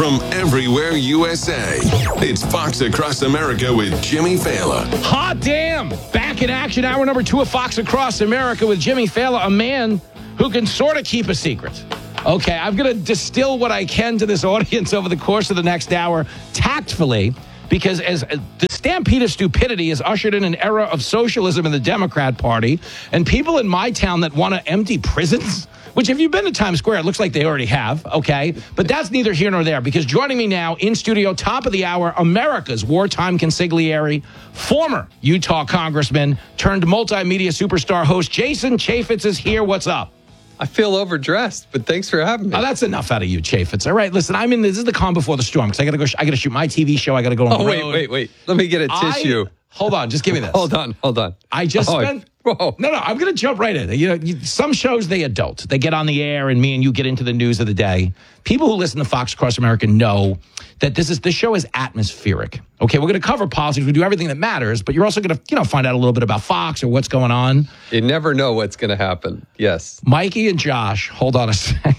from everywhere USA. It's Fox Across America with Jimmy Fallon. Hot damn! Back in action, hour number 2 of Fox Across America with Jimmy Fallon, a man who can sort of keep a secret. Okay, I'm going to distill what I can to this audience over the course of the next hour tactfully, because as the stampede of stupidity has ushered in an era of socialism in the Democrat Party, and people in my town that want to empty prisons, which if you've been to Times Square, it looks like they already have, okay? But that's neither here nor there, because joining me now in studio, top of the hour, America's wartime consigliere, former Utah congressman turned multimedia superstar host, Jason Chaffetz is here. What's up? I feel overdressed, but thanks for having me. Oh, that's enough out of you, Chaffetz. All right, listen, this is the calm before the storm, because I got to shoot my TV show. I got to go on the road. Wait. Let me get a tissue. Hold on, just give me this. Hold on. I just spent... Whoa. No, I'm going to jump right in. Some shows, they adult. They get on the air, and me and you get into the news of the day. People who listen to Fox Across America know that this show is atmospheric. Okay, we're going to cover politics. We do everything that matters, but you're also going to, find out a little bit about Fox or what's going on. You never know what's going to happen. Yes. Mikey and Josh, hold on a sec.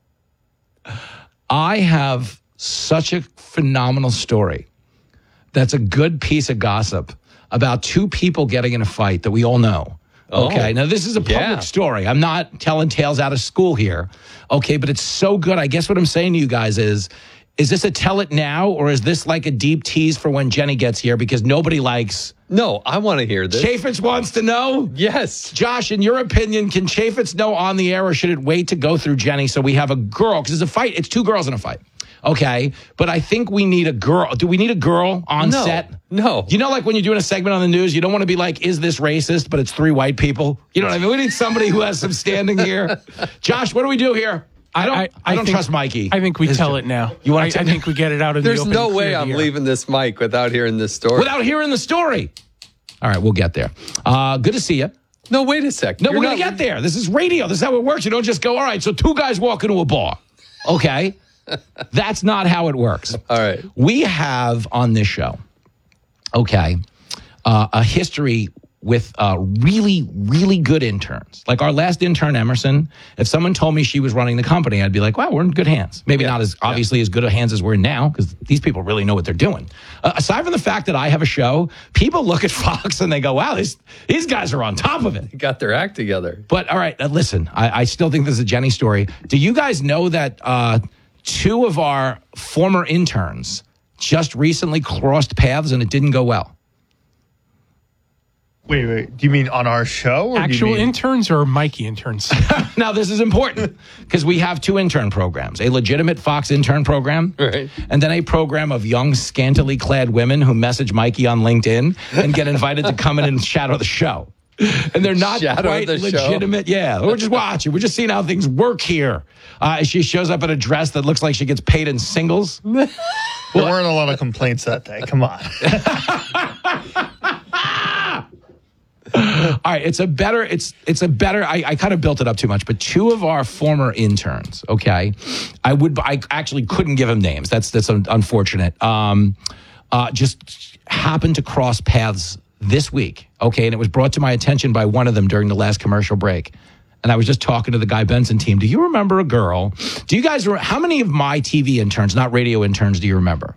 I have such a phenomenal story that's a good piece of gossip about two people getting in a fight that we all know. Okay, now this is a public story. I'm not telling tales out of school here. Okay, but it's so good. I guess what I'm saying to you guys is this a tell it now, or is this like a deep tease for when Jenny gets here? Because nobody likes... No, I want to hear this. Chaffetz wants to know? Yes. Josh, in your opinion, can Chaffetz know on the air, or should it wait to go through Jenny so we have a girl? Because it's a fight. It's two girls in a fight. Okay, but I think we need a girl. Do we need a girl on set? No. You know, like when you're doing a segment on the news, you don't want to be like, is this racist? But it's three white people. You know what I mean? We need somebody who has some standing here. Josh, what do we do here? I don't trust Mikey. I think we tell it now. You want? I think we get it out in the open. There's no way I'm leaving this mic without hearing this story. Without hearing the story. All right, we'll get there. Good to see you. No, wait a sec. No, we're going to get there. This is radio. This is how it works. You don't just go, all right, so two guys walk into a bar. Okay? That's not how it works. All right. We have on this show, a history with really, really good interns. Like our last intern, Emerson, if someone told me she was running the company, I'd be like, wow, we're in good hands. Maybe not as obviously as good a hands as we're in now, because these people really know what they're doing. Aside from the fact that I have a show, people look at Fox and they go, wow, these guys are on top of it. Got their act together. But all right, listen, I still think this is a Jenny story. Do you guys know that two of our former interns just recently crossed paths and it didn't go well? Wait. Do you mean on our show? Or actual interns or Mikey interns? Now, this is important because we have two intern programs, a legitimate Fox intern program, right, and then a program of young, scantily clad women who message Mikey on LinkedIn and get invited to come in and shadow the show. And they're not quite legitimate. Show? Yeah, we're just watching. We're just seeing how things work here. She shows up in a dress that looks like she gets paid in singles. There weren't a lot of complaints that day. Come on. All right, it's a better. I kind of built it up too much, but two of our former interns. Okay, I actually couldn't give them names. That's unfortunate. Just happened to cross paths this week. Okay, and it was brought to my attention by one of them during the last commercial break. And I was just talking to the Guy Benson team. Do you remember a girl? Do you guys how many of my TV interns, not radio interns, do you remember?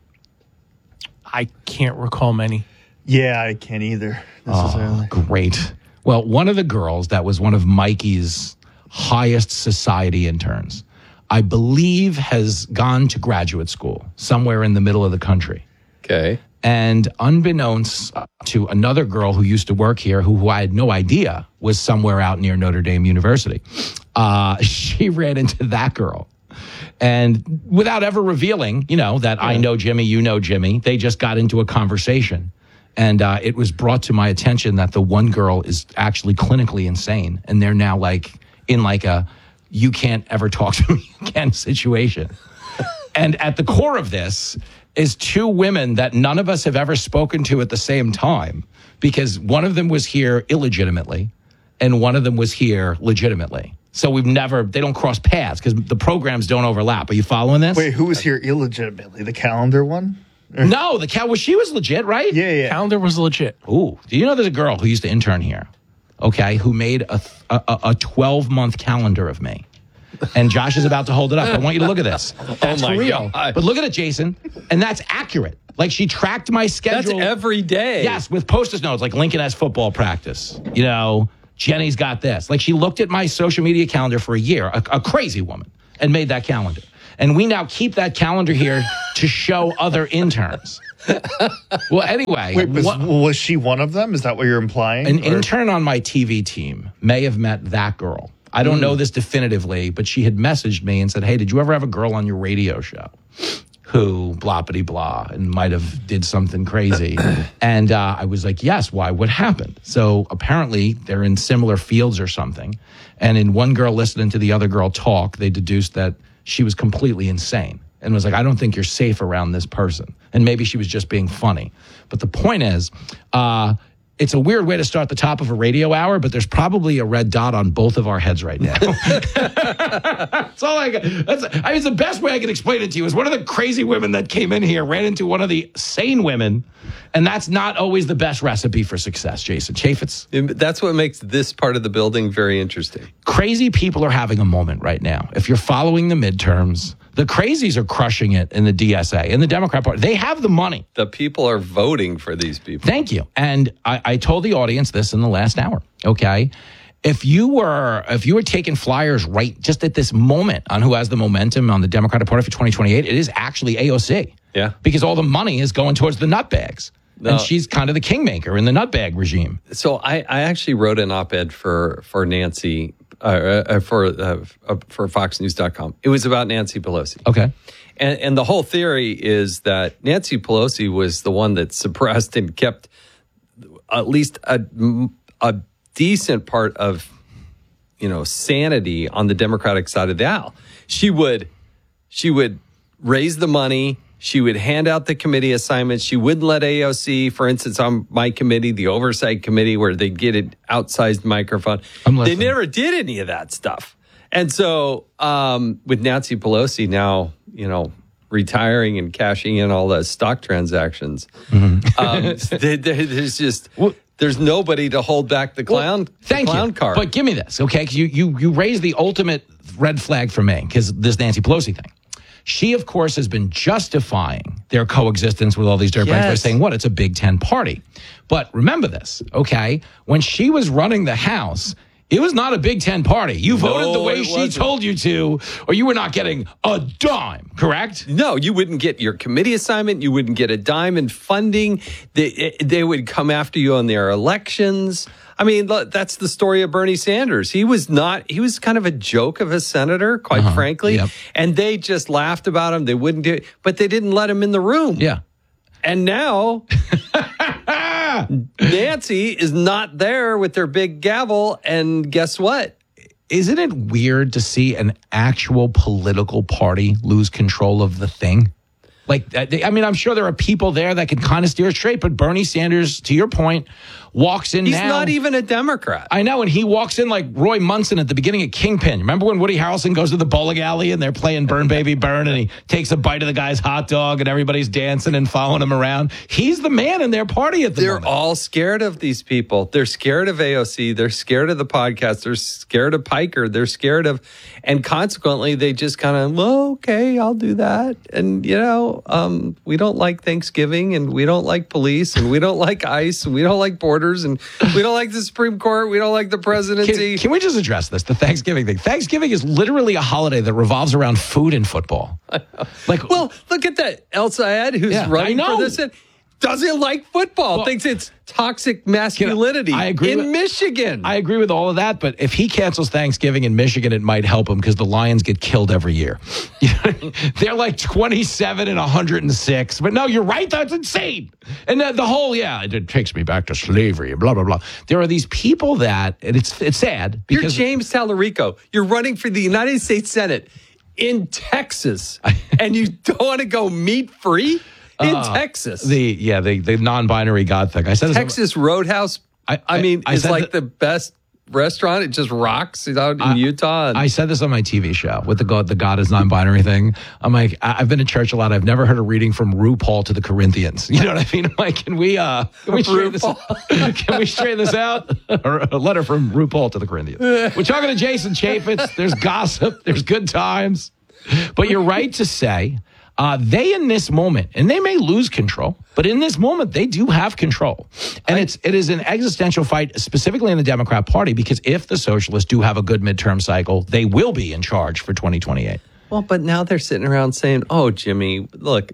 I can't recall many. Yeah, I can't either. Oh, great. Well, one of the girls that was one of Mikey's highest society interns, I believe has gone to graduate school somewhere in the middle of the country. Okay. And unbeknownst to another girl who used to work here, who I had no idea was somewhere out near Notre Dame University, she ran into that girl. And without ever revealing, that I know Jimmy, you know Jimmy, they just got into a conversation. And it was brought to my attention that the one girl is actually clinically insane. And they're now in a you can't ever talk to me again situation. And at the core of this is two women that none of us have ever spoken to at the same time, because one of them was here illegitimately and one of them was here legitimately. So they don't cross paths because the programs don't overlap. Are you following this? Wait, who was here illegitimately? The calendar one? No, she was legit, right? Yeah. Calendar was legit. Ooh, do you know there's a girl who used to intern here, who made a 12-month calendar of me. And Josh is about to hold it up. I want you to look at this. That's my for real. God. But look at it, Jason. And that's accurate. Like she tracked my That's schedule. every day. Yes, with Post-it notes, like Lincoln has football practice. You know, Jenny's got this. Like she looked at my social media calendar for a year, a crazy woman, and made that calendar. And we now keep that calendar here to show other interns. Well, anyway. Wait, was she one of them? Is that what you're implying? An intern on my TV team may have met that girl. I don't know this definitively, but she had messaged me and said, hey, did you ever have a girl on your radio show who bloppity blah and might have did something crazy? And I was like, yes, why? What happened? So apparently they're in similar fields or something. And in one girl listening to the other girl talk, they deduced that she was completely insane and was like, I don't think you're safe around this person. And maybe she was just being funny. But the point is, it's a weird way to start the top of a radio hour, but there's probably a red dot on both of our heads right now. That's all I got. It's the best way I can explain it to you is one of the crazy women that came in here ran into one of the sane women, and that's not always the best recipe for success, Jason Chaffetz. That's what makes this part of the building very interesting. Crazy people are having a moment right now. If you're following the midterms, the crazies are crushing it in the DSA, in the Democrat Party. They have the money. The people are voting for these people. Thank you. And I told the audience this in the last hour, okay? If you were taking flyers right just at this moment on who has the momentum on the Democratic Party for 2028, it is actually AOC. Yeah. Because all the money is going towards the nutbags. No. And she's kind of the kingmaker in the nutbag regime. So I actually wrote an op-ed for Nancy for FoxNews.com. It was about Nancy Pelosi. Okay. And the whole theory is that Nancy Pelosi was the one that suppressed and kept at least a decent part of, sanity on the Democratic side of the aisle. She would raise the money. She would hand out the committee assignments. She wouldn't let AOC, for instance, on my committee, the oversight committee, where they get an outsized microphone. They never did any of that stuff. And so with Nancy Pelosi now, retiring and cashing in all the stock transactions, there's nobody to hold back the clown card. But give me this, okay? Because you raised the ultimate red flag for me, because this Nancy Pelosi thing. She, of course, has been justifying their coexistence with all these dirtbags by saying, it's a Big Ten party. But remember this, okay? When she was running the House, it was not a Big Ten party. You voted the way she told you to, or you were not getting a dime, correct? No, you wouldn't get your committee assignment. You wouldn't get a dime in funding. They would come after you on their elections. I mean, that's the story of Bernie Sanders. He was kind of a joke of a senator, quite frankly. Yep. And they just laughed about him. They wouldn't do it, but they didn't let him in the room. Yeah. And now Nancy is not there with their big gavel. And guess what? Isn't it weird to see an actual political party lose control of the thing? Like, I'm sure there are people there that can kind of steer it straight, but Bernie Sanders, to your point, walks in He's now. He's not even a Democrat. I know, and he walks in like Roy Munson at the beginning of Kingpin. Remember when Woody Harrelson goes to the bowling alley and they're playing Burn Baby Burn and he takes a bite of the guy's hot dog and everybody's dancing and following him around? He's the man in their party at the moment. They're all scared of these people. They're scared of AOC. They're scared of the podcast. They're scared of Piker. They're scared of, and consequently, they just kind of, okay, I'll do that. And, we don't like Thanksgiving and we don't like police and we don't like ICE and we don't like borders and we don't like the Supreme Court. We don't like the presidency. Can we just address this, the Thanksgiving thing? Thanksgiving is literally a holiday that revolves around food and football. Well, look at that. El Sayed, who's running for this, doesn't like football, thinks it's toxic masculinity. I agree in Michigan. I agree with all of that, but if he cancels Thanksgiving in Michigan, it might help him because the Lions get killed every year. They're like 27 and 106. But no, you're right. That's insane. And the whole, it takes me back to slavery and blah, blah, blah. There are these people that, and it's sad because you're James Tallarico. You're running for the United States Senate in Texas, and you don't want to go meat-free? In Texas. The non-binary God thing. I said Texas Roadhouse, is like the best restaurant. It just rocks out in Utah. I said this on my TV show with the God is non-binary thing. I'm like, I've been to church a lot. I've never heard a reading from RuPaul to the Corinthians. You know what I mean? I'm like, can we straighten this? Can we straighten this out? Or a letter from RuPaul to the Corinthians. We're talking to Jason Chaffetz. There's gossip. There's good times. But you're right to say they in this moment, and they may lose control, but in this moment, they do have control. And it is an existential fight, specifically in the Democrat Party, because if the socialists do have a good midterm cycle, they will be in charge for 2028. Well, but now they're sitting around saying, oh, Jimmy, look,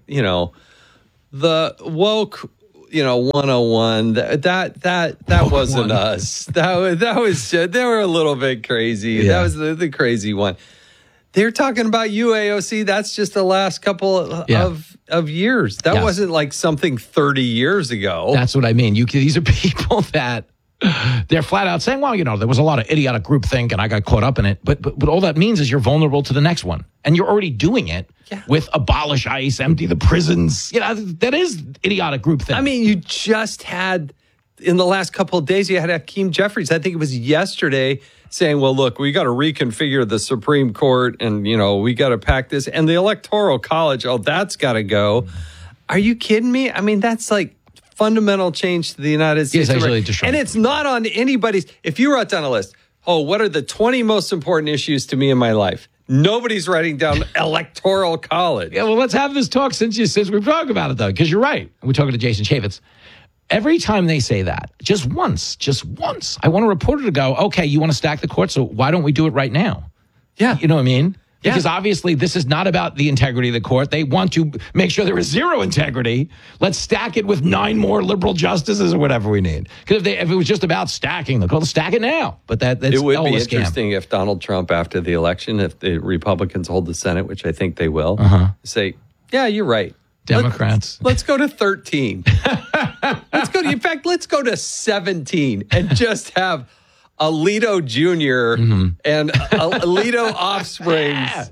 the woke, 101, that wasn't us. That was just, they were a little bit crazy. Yeah. That was the crazy one. They're talking about UAOC. That's just the last couple of years. That wasn't like something 30 years ago. That's what I mean. These are people that they're flat out saying, well, there was a lot of idiotic groupthink and I got caught up in it. But all that means is you're vulnerable to the next one. And you're already doing it with abolish ICE, empty the prisons. That is idiotic groupthink. I mean, you just had, in the last couple of days, you had Hakeem Jeffries, I think it was yesterday, saying, well, look, we got to reconfigure the Supreme Court and, we got to pack this. And the Electoral College, that's got to go. Are you kidding me? I mean, that's like fundamental change to the United States. And it's not on anybody's. If you wrote down a list, what are the 20 most important issues to me in my life? Nobody's writing down Electoral College. Yeah, well, let's have this talk since we've talked about it, though, because you're right. We're talking to Jason Chaffetz. Every time they say that, just once, I want a reporter to go, okay, you want to stack the court, so why don't we do it right now? Yeah. You know what I mean? Because obviously this is not about the integrity of the court. They want to make sure there is zero integrity. Let's stack it with 9 more liberal justices or whatever we need. Because if it was just about stacking, they'll stack it now. But that's it would all be a scam. interesting if Donald Trump, after the election, if the Republicans hold the Senate, which I think they will, say, yeah, you're right. Democrats. Let's go to 13. Let's go to 17 and just have Alito Jr. And Alito offsprings,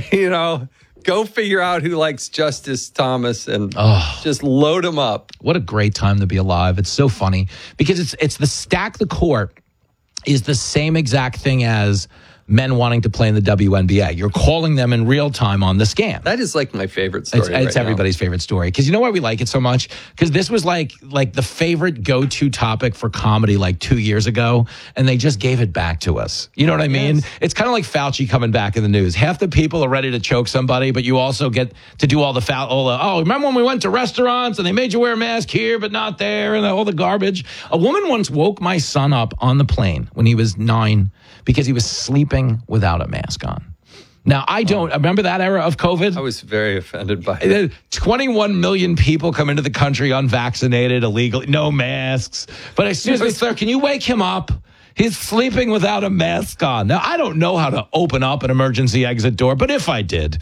go figure out who likes Justice Thomas and just load them up. What a great time to be alive. It's so funny because it's the stack the court is the same exact thing as men wanting to play in the WNBA. You're calling them in real time on the scam. That is like my favorite story. It's everybody's favorite story. Because you know why we like it so much? Because this was like the favorite go-to topic for comedy like 2 years ago, and they just gave it back to us. You know what I mean? Yes. It's kind of like Fauci coming back in the news. Half the people are ready to choke somebody, but you also get to do all the remember when we went to restaurants and they made you wear a mask here but not there, and all the garbage? A woman once woke my son up on the plane when he was 9 because he was sleeping without a mask on. Now, I remember that era of COVID. I was very offended by it. 21 million people come into the country unvaccinated, illegally, no masks. But excuse me, sir, can you wake him up? He's sleeping without a mask on. Now, I don't know how to open up an emergency exit door, but if I did.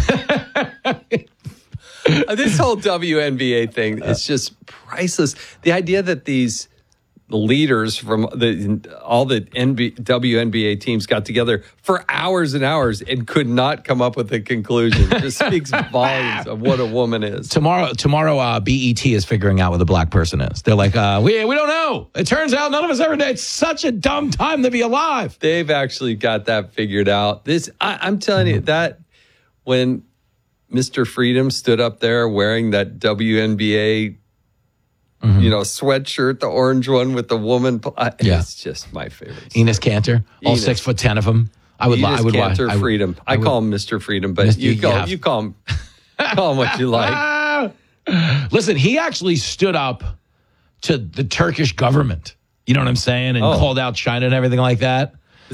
This whole WNBA thing is just priceless. The idea that these leaders from all the WNBA teams got together for hours and hours and could not come up with a conclusion. It just speaks volumes of what a woman is. Tomorrow, BET is figuring out what a black person is. They're like, we don't know. It turns out none of us ever did. It's such a dumb time to be alive. They've actually got that figured out. I'm telling you that when Mr. Freedom stood up there wearing that WNBA sweatshirt, the orange one with the woman. It's just my favorite. Enes Kanter, all 6'10" of him. I would watch. Freedom. I call him Mr. Freedom, but you call him what you like. Listen, he actually stood up to the Turkish government. You know what I'm saying? And called out China and everything like that.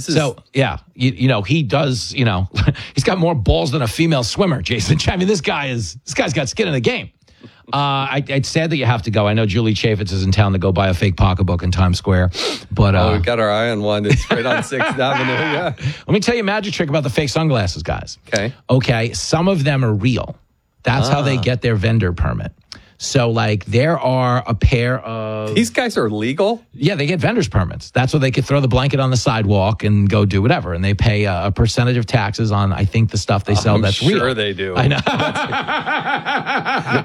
He does. He's got more balls than a female swimmer, Jason. I mean, this guy's got skin in the game. It's sad that you have to go. I know Julie Chaffetz is in town to go buy a fake pocketbook in Times Square. But we got our eye on one. It's right on 6th Avenue. Yeah. Let me tell you a magic trick about the fake sunglasses, guys. Okay. Some of them are real. That's how they get their vendor permit. So, like, there are a pair of... These guys are legal? Yeah, they get vendor's permits. That's where they could throw the blanket on the sidewalk and go do whatever. And they pay a percentage of taxes on, I think, the stuff they sell that's real. I'm sure they do. I know.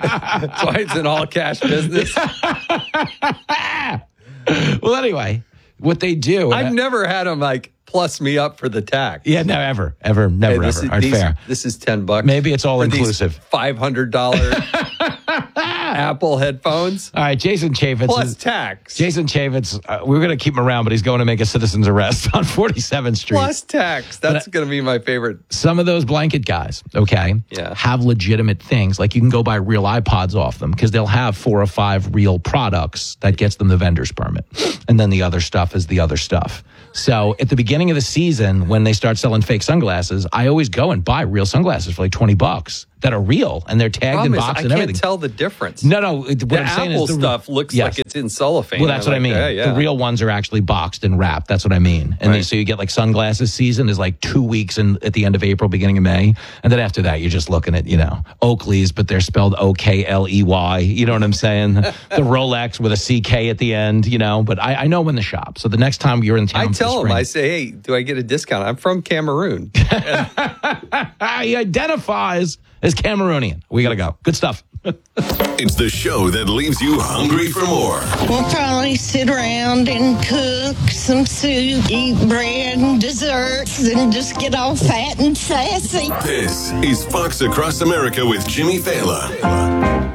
That's why it's an all-cash business. Well, anyway, what they do. I've never had them like plus me up for the tax. Yeah, no, never, never, never, Hey, this ever. is- All right, these- fair. This is $10. Maybe it's all for these inclusive. $500 Apple headphones All right, Jason Chaffetz. plus tax. Jason Chaffetz, we were going to keep him around, but he's going to make a citizen's arrest on 47th Street. Plus tax. That's going to be my favorite. Some of those blanket guys, okay, Yeah. have legitimate things. Like you can go buy real iPods off them because they'll have 4 or 5 real products that gets them the vendor's permit. And then the other stuff is the other stuff. So at the beginning of the season, when they start selling fake sunglasses, I always go and buy real sunglasses for like $20 that are real and they're tagged Problem in is, box I and can't everything. tell the difference. No, what the I'm saying Apple is stuff looks like it's in cellophane. Well, that's what I mean. Yeah. The real ones are actually boxed and wrapped. That's what I mean. And then, so you get like sunglasses season is like 2 weeks at the end of April, beginning of May. And then after that, you're just looking at, Oakley's, but they're spelled Okley. You know what I'm saying? The Rolex with a CK at the end, But I know when to shop. So the next time you're in town, I tell for them, spring, I say, hey, do I get a discount? I'm from Cameroon. he identifies as Cameroonian. We got to go. Good stuff. It's the show that leaves you hungry for more. We'll probably sit around and cook some soup, eat bread and desserts, and just get all fat and sassy. This is Fox Across America with Jimmy Fallon.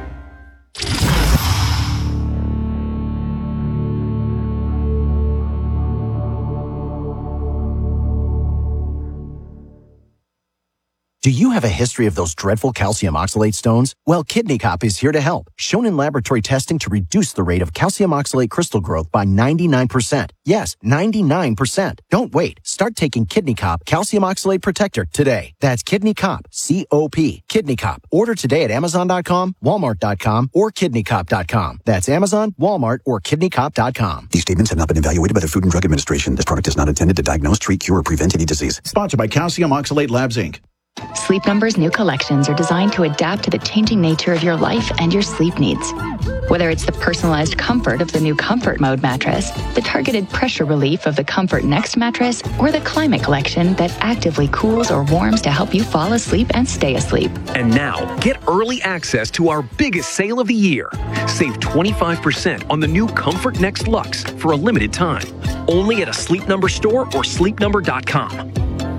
Do you have a history of those dreadful calcium oxalate stones? Well, Kidney Cop is here to help, shown in laboratory testing to reduce the rate of calcium oxalate crystal growth by 99%. Yes, 99%. Don't wait. Start taking Kidney Cop Calcium Oxalate Protector today. That's Kidney Cop, C-O-P, Kidney Cop. Order today at Amazon.com, Walmart.com, or KidneyCop.com. That's Amazon, Walmart, or KidneyCop.com. These statements have not been evaluated by the Food and Drug Administration. This product is not intended to diagnose, treat, cure, or prevent any disease. Sponsored by Calcium Oxalate Labs, Inc. Sleep Number's new collections are designed to adapt to the changing nature of your life and your sleep needs. Whether it's the personalized comfort of the new Comfort Mode mattress, the targeted pressure relief of the Comfort Next mattress, or the Climate Collection that actively cools or warms to help you fall asleep and stay asleep. And now, get early access to our biggest sale of the year. Save 25% on the new Comfort Next Luxe for a limited time. Only at a Sleep Number store or sleepnumber.com.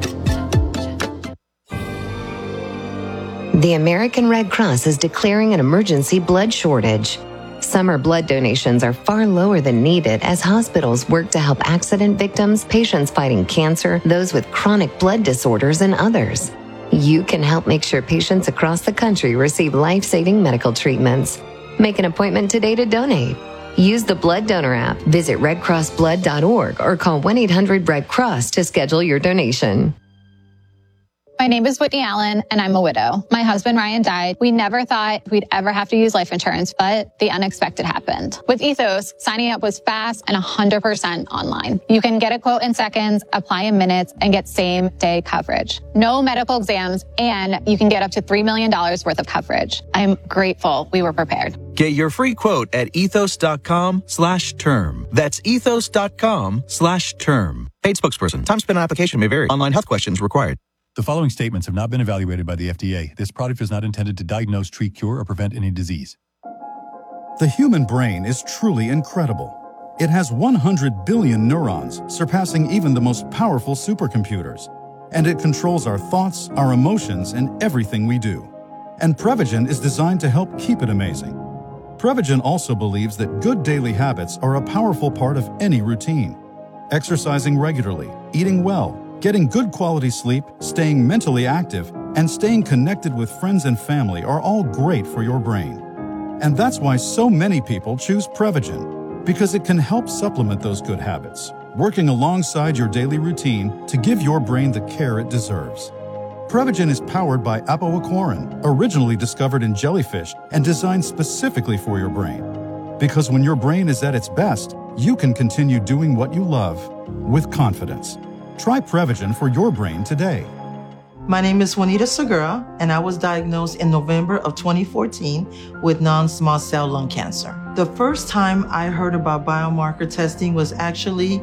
The American Red Cross is declaring an emergency blood shortage. Summer blood donations are far lower than needed as hospitals work to help accident victims, patients fighting cancer, those with chronic blood disorders, and others. You can help make sure patients across the country receive life-saving medical treatments. Make an appointment today to donate. Use the Blood Donor app, visit redcrossblood.org, or call 1-800-RED-CROSS to schedule your donation. My name is Whitney Allen, and I'm a widow. My husband, Ryan, died. We never thought we'd ever have to use life insurance, but the unexpected happened. With Ethos, signing up was fast and 100% online. You can get a quote in seconds, apply in minutes, and get same-day coverage. No medical exams, and you can get up to $3 million worth of coverage. I'm grateful we were prepared. Get your free quote at ethos.com/term. That's ethos.com/term. Paid spokesperson. Time spent on application may vary. Online health questions required. The following statements have not been evaluated by the FDA. This product is not intended to diagnose, treat, cure, or prevent any disease. The human brain is truly incredible. It has 100 billion neurons, surpassing even the most powerful supercomputers. And it controls our thoughts, our emotions, and everything we do. And Prevagen is designed to help keep it amazing. Prevagen also believes that good daily habits are a powerful part of any routine. Exercising regularly, eating well, getting good quality sleep, staying mentally active, and staying connected with friends and family are all great for your brain. And that's why so many people choose Prevagen, because it can help supplement those good habits, working alongside your daily routine to give your brain the care it deserves. Prevagen is powered by apoaquarin, originally discovered in jellyfish and designed specifically for your brain. Because when your brain is at its best, you can continue doing what you love with confidence. Try Prevagen for your brain today. My name is Juanita Segura, and I was diagnosed in November of 2014 with non-small cell lung cancer. The first time I heard about biomarker testing was actually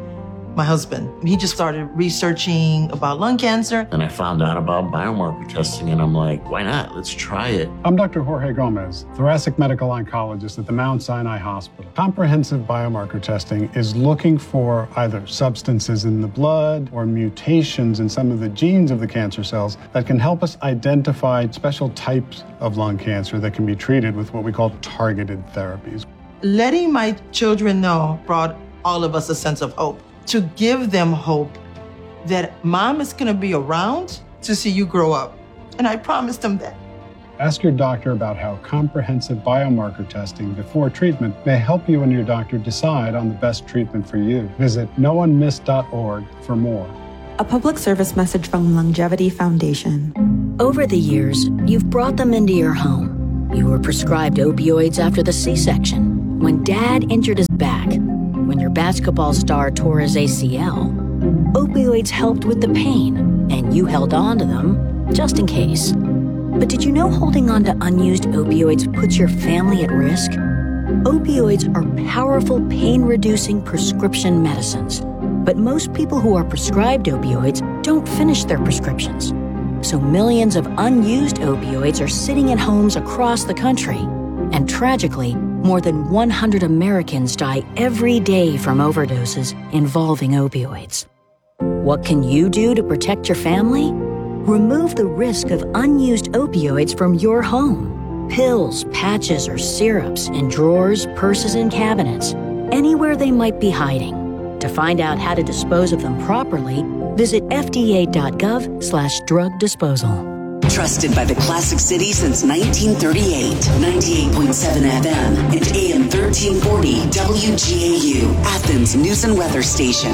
my husband. He just started researching about lung cancer. And I found out about biomarker testing, and I'm like, why not? Let's try it. I'm Dr. Jorge Gomez, thoracic medical oncologist at the Mount Sinai Hospital. Comprehensive biomarker testing is looking for either substances in the blood or mutations in some of the genes of the cancer cells that can help us identify special types of lung cancer that can be treated with what we call targeted therapies. Letting my children know brought all of us a sense of hope. To give them hope that mom is going to be around to see you grow up. And I promised them that. Ask your doctor about how comprehensive biomarker testing before treatment may help you and your doctor decide on the best treatment for you. Visit noonemiss.org for more. A public service message from Longevity Foundation. Over the years, you've brought them into your home. You were prescribed opioids after the C-section, when Dad injured his back, when your basketball star tore his ACL. Opioids helped with the pain, and you held on to them just in case. But did you know holding on to unused opioids puts your family at risk? Opioids are powerful pain-reducing prescription medicines. But most people who are prescribed opioids don't finish their prescriptions. So millions of unused opioids are sitting in homes across the country. And tragically, more than 100 Americans die every day from overdoses involving opioids. What can you do to protect your family? Remove the risk of unused opioids from your home. Pills, patches, or syrups in drawers, purses, and cabinets, anywhere they might be hiding. To find out how to dispose of them properly, visit fda.gov/drug disposal. Trusted by the Classic City since 1938. 98.7 FM and AM 1340 WGAU, Athens News and Weather Station.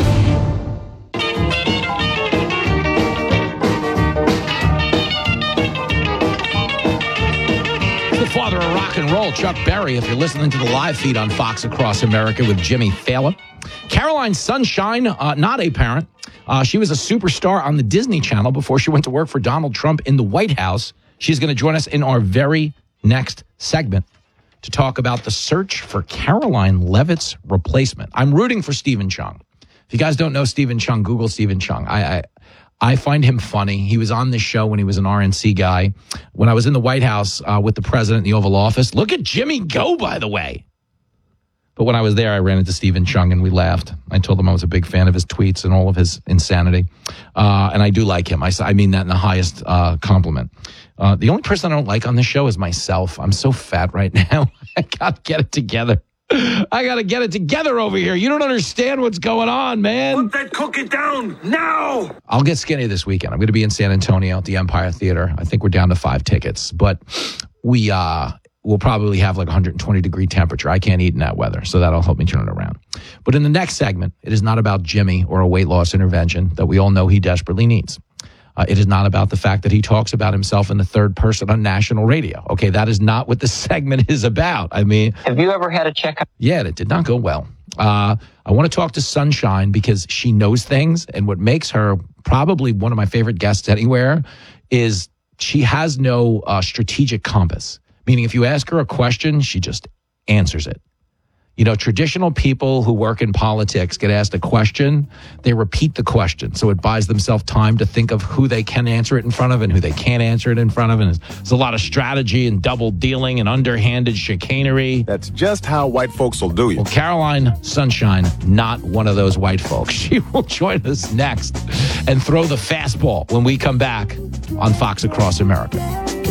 The father of rock and roll, Chuck Berry, if you're listening to the live feed on Fox Across America with Jimmy Fallon. Caroline Sunshine, not a parent. She was a superstar on the Disney Channel before she went to work for Donald Trump in the White House. She's going to join us in our very next segment to talk about the search for Caroline Leavitt's replacement. I'm rooting for Stephen Chung. If you guys don't know Stephen Chung, Google Stephen Chung. I find him funny. He was on this show when he was an RNC guy. When I was in the White House with the president in the Oval Office, look at Jimmy go, by the way. But when I was there, I ran into Stephen Chung and we laughed. I told him I was a big fan of his tweets and all of his insanity. And I do like him. I mean that in the highest compliment. The only person I don't like on this show is myself. I'm so fat right now. I got to get it together. I got to get it together over here. You don't understand what's going on, man. Put that cookie down now. I'll get skinny this weekend. I'm going to be in San Antonio at the Empire Theater. I think we're down to 5 tickets. But we'll probably have like 120-degree temperature. I can't eat in that weather, so that'll help me turn it around. But in the next segment, it is not about Jimmy or a weight loss intervention that we all know he desperately needs. It is not about the fact that he talks about himself in the third person on national radio. Okay, that is not what the segment is about. I mean, have you ever had a checkup? Yeah, it did not go well. I want to talk to Sunshine because she knows things, and what makes her probably one of my favorite guests anywhere is she has no strategic compass. Meaning if you ask her a question, she just answers it. You know, traditional people who work in politics get asked a question, they repeat the question. So it buys themselves time to think of who they can answer it in front of and who they can't answer it in front of. And there's a lot of strategy and double dealing and underhanded chicanery. That's just how white folks will do you. Well, Caroline Sunshine, not one of those white folks. She will join us next and throw the fastball when we come back on Fox Across America.